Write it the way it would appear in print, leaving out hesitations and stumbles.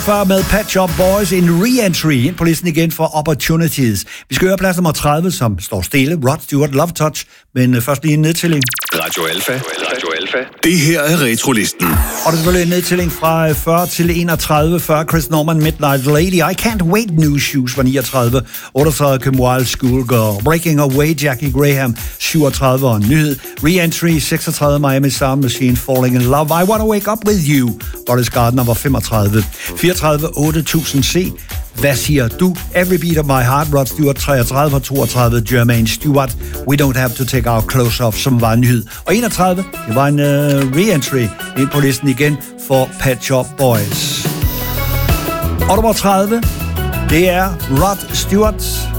Før med Pet Shop Boys, en re-entry ind på listen igen for Opportunities. Vi skal høre plads nummer 30, som står stille. Rod Stewart, Love Touch, men først lige en nedtælling. Radio Alpha. Det her er Retrolisten. Og det er selvfølgelig en nedtælling fra 40 til 31. 40 Chris Norman, Midnight Lady. I Can't Wait, New Shoes var 39. 38 Kim Wilde, Schoolgirl. Breaking Away, Jackie Graham, 37. Og en nyhed. Re-entry, 36 Miami Sound Machine, Falling in Love. I Wanna Wake Up With You. Boris Gardner var 35. 34 8000 C. Hvad siger du? Every Beat of My Heart, Rod Stewart, 33 og 32, Jermaine Stewart, We Don't Have to Take Our Clothes Off, som var en nyhed. Og 31, det var en re-entry ind på listen igen for Pet Shop Boys. Og nummer 30, det er Rod Stewart,